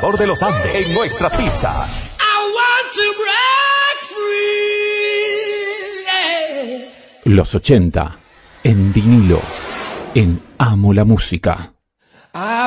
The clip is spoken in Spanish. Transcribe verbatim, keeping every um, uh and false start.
Salvador de los Andes, en nuestras pizzas. I want to break free, yeah. Los ochenta, en vinilo, en Amo la Música. I